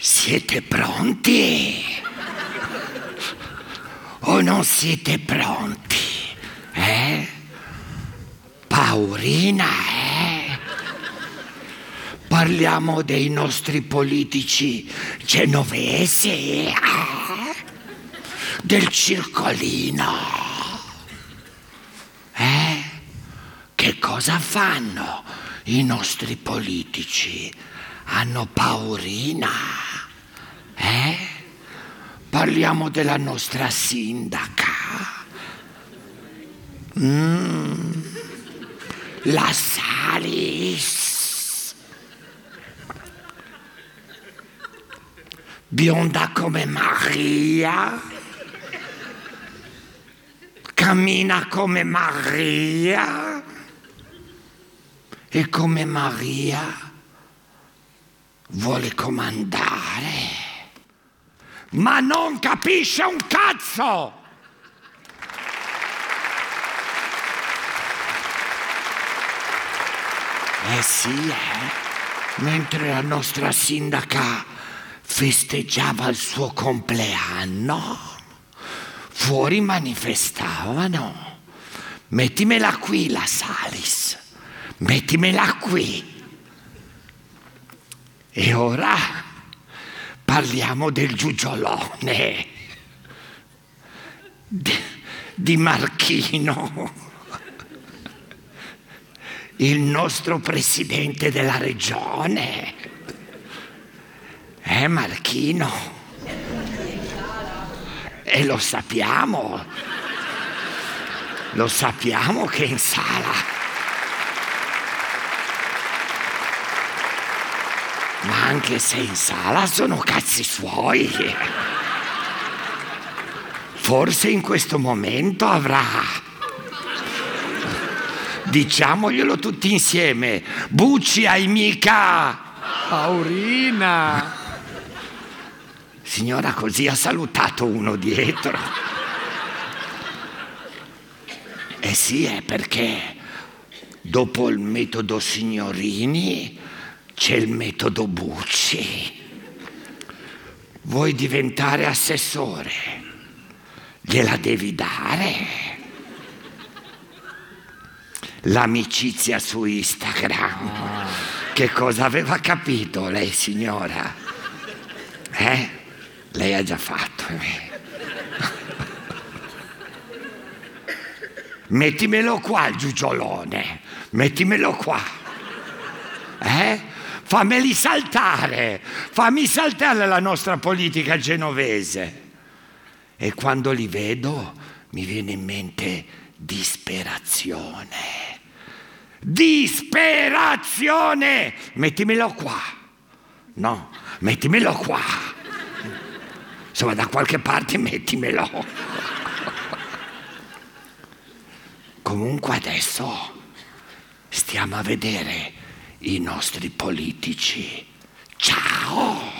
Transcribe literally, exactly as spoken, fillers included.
Siete pronti? O non siete pronti? Eh? Paurina, eh? Parliamo dei nostri politici genovesi, eh? Del circolino. Eh? Che cosa fanno i nostri politici? Hanno paurina, eh? Parliamo della nostra sindaca. Mm. La Salis. Bionda come Maria. Cammina come Maria. E come Maria vuole comandare, ma non capisce un cazzo! Eh sì, eh? Mentre la nostra sindaca festeggiava il suo compleanno, fuori manifestavano. Mettimela qui la Salis, mettimela qui. E ora parliamo del giugiolone, di, di Marchino, il nostro presidente della regione. Eh, Marchino? E lo sappiamo, lo sappiamo che è in sala. Ma anche se in sala sono cazzi suoi. Forse in questo momento avrà, diciamoglielo tutti insieme, Bucci hai mica Paurina. Signora, così ha salutato uno dietro. Eh sì, è perché dopo il metodo Signorini c'è il metodo Bucci. Vuoi diventare assessore? Gliela devi dare. L'amicizia su Instagram. Ah. Che cosa aveva capito lei, signora? Eh? Lei ha già fatto. Mettimelo qua il giugiolone. Mettimelo qua. Eh? Fammeli saltare, fammi saltare la nostra politica genovese. E quando li vedo mi viene in mente disperazione. Disperazione! Mettimelo qua. No, mettimelo qua. Insomma, da qualche parte mettimelo. Comunque adesso stiamo a vedere i nostri politici. Ciao!